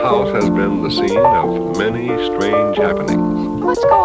house has been the scene of many strange happenings. What's going